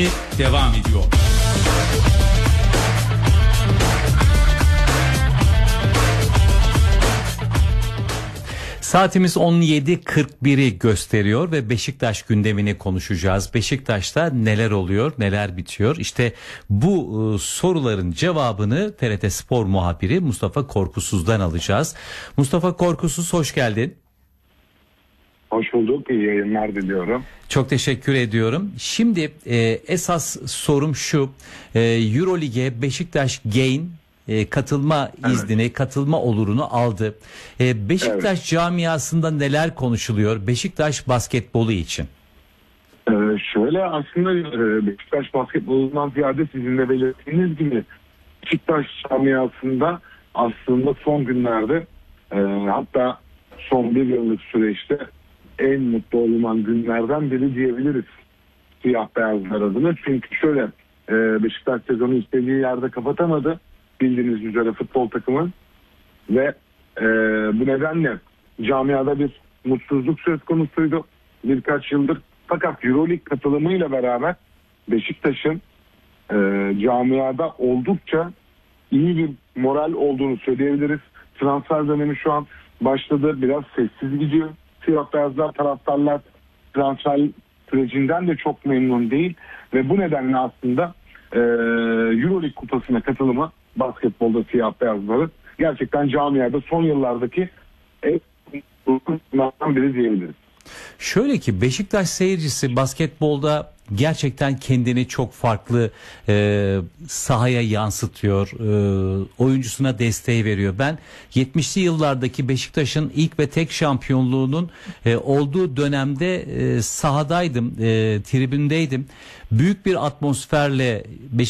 devam ediyor. Saatimiz 17.41'i gösteriyor ve Beşiktaş gündemini konuşacağız. Beşiktaş'ta neler oluyor, neler bitiyor? İşte bu soruların cevabını TRT Spor muhabiri Mustafa Korkusuz'dan alacağız. Mustafa Korkusuz, hoş geldin. Hoş bulduk. İyi yayınlar diliyorum. Çok teşekkür ediyorum. Şimdi esas sorum şu. Eurolig'e Beşiktaş Gain katılma iznini, katılma olurunu aldı. Beşiktaş camiasında neler konuşuluyor Beşiktaş basketbolu için? Şöyle aslında Beşiktaş basketbolundan ziyade sizin de belirttiğiniz gibi Beşiktaş camiasında aslında son günlerde hatta son bir yıllık süreçte en mutlu olunan günlerden biri diyebiliriz siyah beyazlar adına. Çünkü şöyle Beşiktaş sezonu istediği yerde kapatamadı. Bildiğiniz üzere futbol takımı ve bu nedenle camiada bir mutsuzluk söz konusuydu birkaç yıldır. Fakat Euroleague katılımıyla beraber Beşiktaş'ın camiada oldukça iyi bir moral olduğunu söyleyebiliriz. Transfer dönemi şu an başladı. Biraz sessiz gidiyor. Siyah beyazlar, taraftarlar transfer sürecinden de çok memnun değil ve bu nedenle aslında Euroleague kupasına katılımı basketbolda siyah beyazların gerçekten camiada son yıllardaki en büyük biri diyebiliriz. Şöyle ki Beşiktaş seyircisi basketbolda gerçekten kendini çok farklı sahaya yansıtıyor, oyuncusuna desteği veriyor. Ben 70'li yıllardaki Beşiktaş'ın ilk ve tek şampiyonluğunun olduğu dönemde sahadaydım, tribündeydim. Büyük bir atmosferle